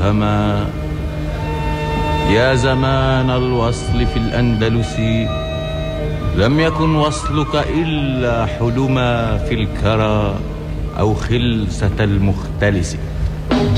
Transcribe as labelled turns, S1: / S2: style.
S1: أفهما. يا زمان الوصل في الأندلس لم يكن وصلك إلا حلما في الكرى أو خلسة المختلس.